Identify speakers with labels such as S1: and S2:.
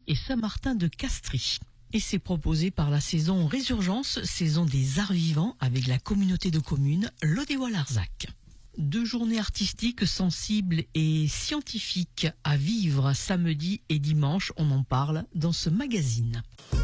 S1: et Saint-Martin de Castries. Et c'est proposé par la saison Résurgence, saison des arts vivants avec la communauté de communes Lodéois-Larzac. 2 journées artistiques sensibles et scientifiques à vivre samedi et dimanche, on en parle dans ce magazine.